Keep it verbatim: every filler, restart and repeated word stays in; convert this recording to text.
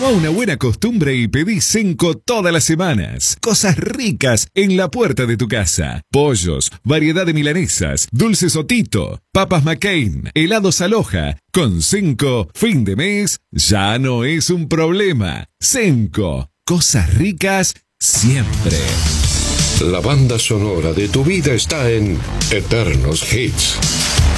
Toma una buena costumbre y pedí Cenco todas las semanas. Cosas ricas en la puerta de tu casa. Pollos, variedad de milanesas, dulces Otito, papas McCain, helados Aloha. Con Cenco, fin de mes ya no es un problema. Cenco, cosas ricas siempre. La banda sonora de tu vida está en Eternos Hits.